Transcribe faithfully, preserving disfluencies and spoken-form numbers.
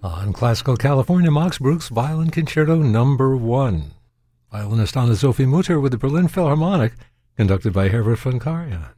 On Classical California, Max Bruch's Violin Concerto Number One. Violinist Anna-Sophie Mutter with the Berlin Philharmonic, conducted by Herbert von Karajan.